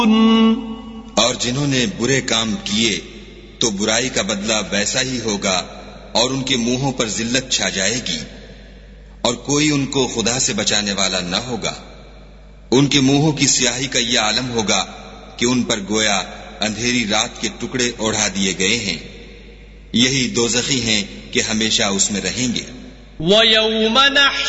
और जिन्होंने बुरे काम किए तो बुराई का बदला वैसा ही होगा और उनके मुंहों पर जिल्लत छा जाएगी और कोई उनको खुदा से बचाने वाला न होगा। उनके मुंहों की स्याही का यह आलम होगा कि उन पर गोया अंधेरी रात के टुकड़े ओढ़ा दिए गए हैं। यही दोज़खी हैं कि हमेशा उसमें रहेंगे।